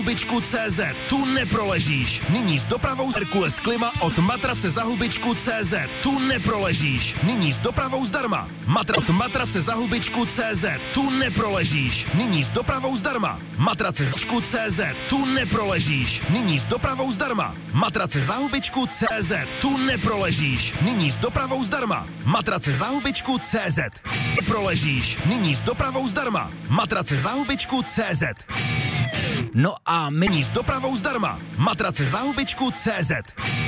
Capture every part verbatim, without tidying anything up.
Hubičku C Z. Tu neproležíš. Nyní s dopravou z Herkules Klima od matrace za hubičku C Z. Tu neproležíš. Nyní s dopravou zdarma. Matra- od matrace za hubičku C Z. Tu neproležíš. Nyní s dopravou zdarma. Matrace za hubičku C Z. Tu neproležíš. Nyní s dopravou zdarma. Matrace za hubičku C Z. Tu neproležíš. Nyní s dopravou zdarma. Matrace za hubičku C Z. Neproležíš. Nyní s dopravou zdarma. Matrace za hubičku C Z. No a my... Nyní s dopravou zdarma. Matrace za hubičku C Z.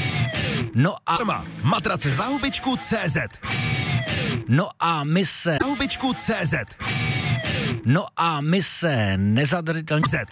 No a... Zdarma. Matrace za hubičku C Z. No a my se... Za hubičku C Z. No a my se nezadržitelně... Z.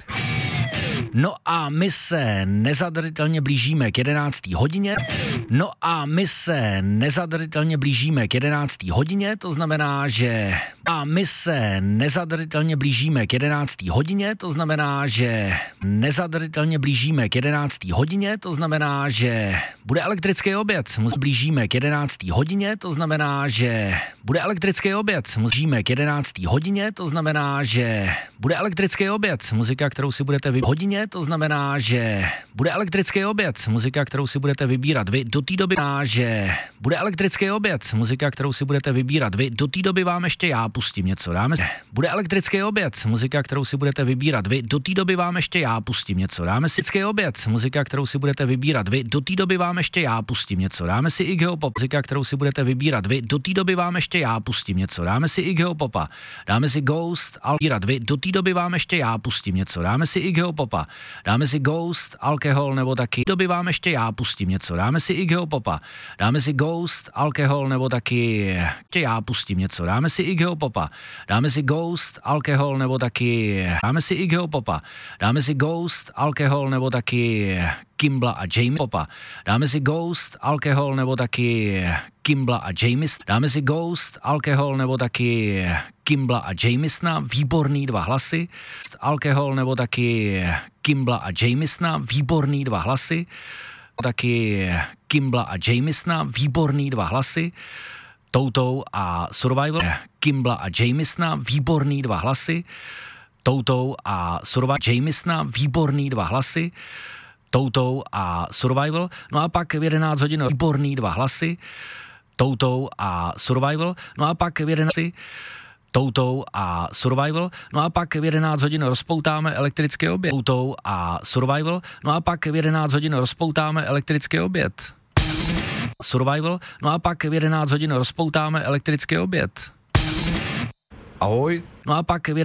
No a my se nezadržitelně blížíme k jedenácté hodině. No a my se nezadržitelně blížíme k jedenácté hodině, to znamená, že... A my se nezadržitelně blížíme k jedenácté hodině, to znamená, že... Nezadržitelně blížíme k jedenácté hodině, to znamená, že... Bude elektrický oběd. Blížíme k jedenácté hodině, to znamená, že... Bude elektrický oběd. Blížíme k jedenácté hodině, to znamená, že... Bude elektrický oběd. Muzika, kterou si budete vybírat hodině, to znamená, že... Bude elektrický oběd. Muzika, kterou si budete vybírat vy do té doby, že... Bude elektrický oběd. Muzika, kterou si budete vybírat vy do té doby vám ještě já pustím něco. Dáme... Bude elektrický oběd. Muzika, kterou si budete vybírat vy do té doby vám ještě já pustím něco. Dáme si elektrický oběd. Muzika, kterou si budete vybírat vy do té doby vám ještě já pustím něco. Dáme si i geopop. Muzika, kterou si budete vybírat vy do té doby vám ještě já pustím něco. Dáme si i geopopa. Dáme si Ghost, al vybírat vy do té doby vám ještě já pustím něco. Dáme si i geopopa. Dáme si Ghost, alkohol nebo taky doby vám ještě já pustím něco. Dáme si i geopopa. Dáme si Ghost, alkohol nebo taky ještě já pustím něco. Dáme si i geopopa. Dáme si Ghost, alkohol nebo taky dáme si i geopopa. Dáme si Ghost, alkohol nebo taky Kimbla a Jamie Popa. Dáme si Ghost, alkohol nebo taky Kimbla a James. Dáme si Ghost, alkohol nebo taky Kimbla a Jamesna, výborný dva hlasy. Alkohol nebo taky Kimbla a Jamesna, výborný dva hlasy. Taky Kimbla a Jamesna, výborný dva hlasy. Toutou a Survival. Kimbla a Jamesna, výborný dva hlasy. Toutou a Survival. Jamesna, výborný dva hlasy. Toutou a Survival. No a pak v jedenáct hodin výborný dva hlasy. Toutou a Survival. No a pak v jedenáct Toutou a Survival. No a pak v jedenáct hodin rozpoutáme elektrický oběd. Toutou a Survival. No a pak v jedenáct hodin rozpoutáme elektrický oběd. Survival. No a pak v jedenáct hodin rozpoutáme elektrický oběd. Ahoj. No a pak v